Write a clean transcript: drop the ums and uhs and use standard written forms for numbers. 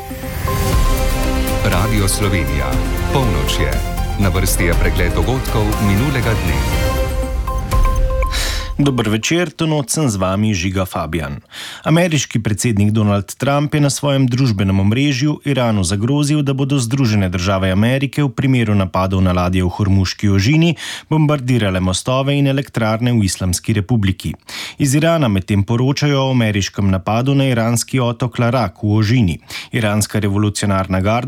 Radio Slovenija. Polnoč je. Na vrsti je pregled dogodkov minulega dne. Dober večer, to noč sem z vami Žiga Fabijan. Ameriški predsednik Donald Trump je na svojem družbenem omrežju Iranu zagrozil, da bodo Združene države Amerike v primeru napadov na ladje v Hormuški ožini bombardirale mostove in elektrarne v Islamski republiki. Iz Irana medtem poročajo o ameriškem napadu na iranski otok Larak v ožini. Iranska revolucionarna garda